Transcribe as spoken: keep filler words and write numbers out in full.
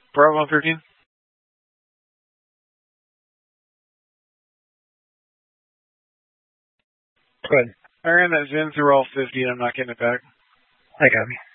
Bravo one thirteen. Good. I ran that Zen through all fifty and I'm not getting it back. I got me.